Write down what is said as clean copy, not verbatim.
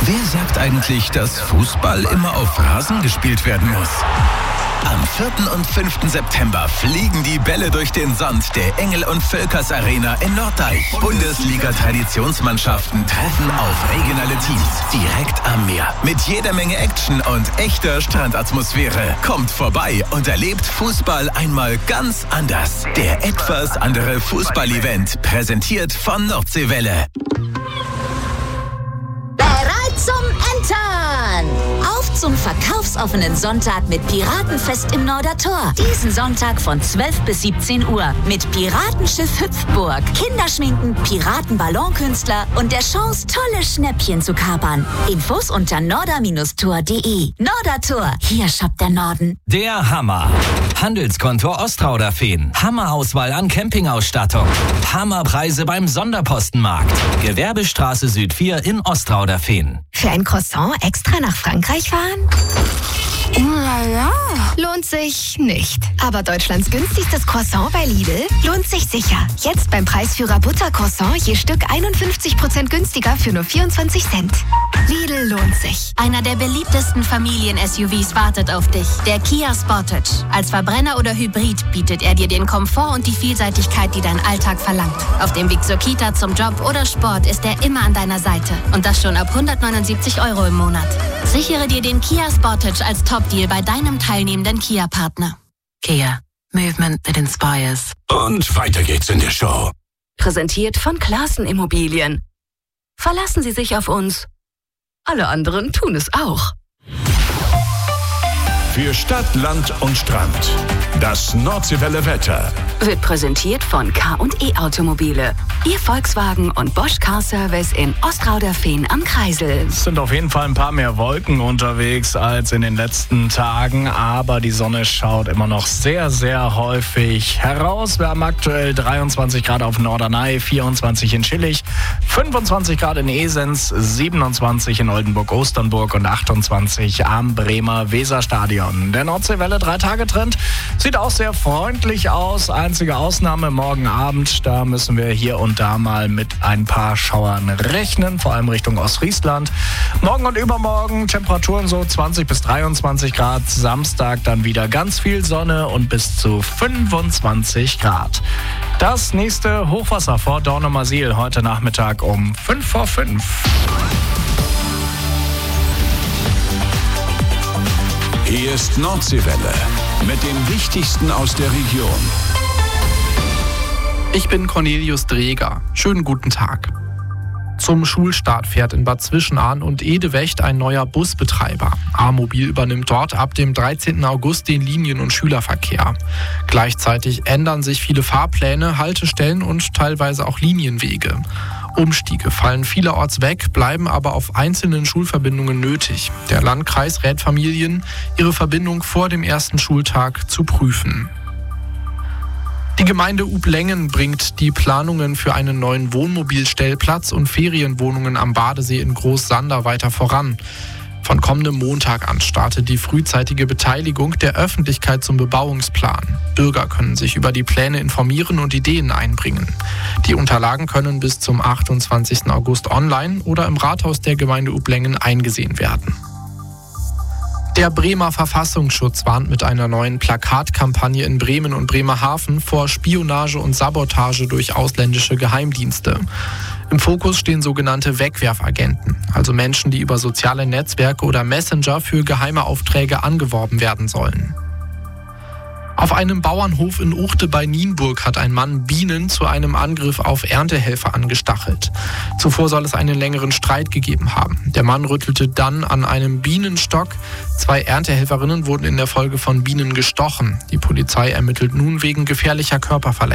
Wer sagt eigentlich, dass Fußball immer auf Rasen gespielt werden muss? Am 4. und 5. September fliegen die Bälle durch den Sand der Engel- und Völkers Arena in Norddeich. Bundesliga-Traditionsmannschaften treffen auf regionale Teams direkt am Meer. Mit jeder Menge Action und echter Strandatmosphäre. Kommt vorbei und erlebt Fußball einmal ganz anders. Der etwas andere Fußball-Event, präsentiert von Nordseewelle. Bereit zum Entern! Auf zum verkaufsoffenen Sonntag mit Piratenfest im Nordertor. Diesen Sonntag von 12 bis 17 Uhr mit Piratenschiff Hüpfburg, Kinderschminken, Piratenballonkünstler und der Chance, tolle Schnäppchen zu kapern. Infos unter norder-tor.de. Nordertor, hier shoppt der Norden. Der Hammer. Handelskontor Ostrauderfehn. Hammerauswahl an Campingausstattung. Hammerpreise beim Sonderpostenmarkt. Gewerbestraße Süd 4 in Ostrauderfehn. Für ein Croissant extra nach Frankreich fahren? Lohnt sich nicht. Aber Deutschlands günstigstes Croissant bei Lidl lohnt sich sicher. Jetzt beim Preisführer Buttercroissant je Stück 51% günstiger für nur 24 Cent. Lidl lohnt sich. Einer der beliebtesten Familien-SUVs wartet auf dich. Der Kia Sportage. Als Verbrenner oder Hybrid bietet er dir den Komfort und die Vielseitigkeit, die dein Alltag verlangt. Auf dem Weg zur Kita, zum Job oder Sport ist er immer an deiner Seite. Und das schon ab 179 € im Monat. Sichere dir den Kia Sportage als Top-Deal bei deinem teilnehmenden Kia-Partner. Kia. Movement that inspires. Und weiter geht's in der Show. Präsentiert von Classen Immobilien. Verlassen Sie sich auf uns. Alle anderen tun es auch. Für Stadt, Land und Strand. Das Nordseewelle Wetter. Wird präsentiert von K&E Automobile. Ihr Volkswagen und Bosch Car Service in Ostrauderfehn am Kreisel. Es sind auf jeden Fall ein paar mehr Wolken unterwegs als in den letzten Tagen, aber die Sonne schaut immer noch sehr, sehr häufig heraus. Wir haben aktuell 23 Grad auf Norderney, 24 in Schillig, 25 Grad in Esens, 27 in Oldenburg-Osternburg und 28 am Bremer Weserstadion. Der Nordseewelle 3-Tage-Trend sieht auch sehr freundlich aus. Einzige Ausnahme morgen Abend, da müssen wir hier und da mal mit ein paar Schauern rechnen, vor allem Richtung Ostfriesland. Morgen und übermorgen Temperaturen so 20 bis 23 Grad. Samstag dann wieder ganz viel Sonne und bis zu 25 Grad. Das nächste Hochwasser vor Dornumersiel heute Nachmittag um 5 vor 5. Hier ist Nordseewelle mit dem Wichtigsten aus der Region. Ich bin Cornelius Dreger. Schönen guten Tag. Zum Schulstart fährt in Bad Zwischenahn und Edewecht ein neuer Busbetreiber. A-Mobil übernimmt dort ab dem 13. August den Linien- und Schülerverkehr. Gleichzeitig ändern sich viele Fahrpläne, Haltestellen und teilweise auch Linienwege. Umstiege fallen vielerorts weg, bleiben aber auf einzelnen Schulverbindungen nötig. Der Landkreis rät Familien, ihre Verbindung vor dem ersten Schultag zu prüfen. Die Gemeinde Ublengen bringt die Planungen für einen neuen Wohnmobilstellplatz und Ferienwohnungen am Badesee in Großsander weiter voran. Von kommendem Montag an startet die frühzeitige Beteiligung der Öffentlichkeit zum Bebauungsplan. Bürger können sich über die Pläne informieren und Ideen einbringen. Die Unterlagen können bis zum 28. August online oder im Rathaus der Gemeinde Ublengen eingesehen werden. Der Bremer Verfassungsschutz warnt mit einer neuen Plakatkampagne in Bremen und Bremerhaven vor Spionage und Sabotage durch ausländische Geheimdienste. Im Fokus stehen sogenannte Wegwerfagenten, also Menschen, die über soziale Netzwerke oder Messenger für geheime Aufträge angeworben werden sollen. Auf einem Bauernhof in Uchte bei Nienburg hat ein Mann Bienen zu einem Angriff auf Erntehelfer angestachelt. Zuvor soll es einen längeren Streit gegeben haben. Der Mann rüttelte dann an einem Bienenstock. 2 Erntehelferinnen wurden in der Folge von Bienen gestochen. Die Polizei ermittelt nun wegen gefährlicher Körperverletzung.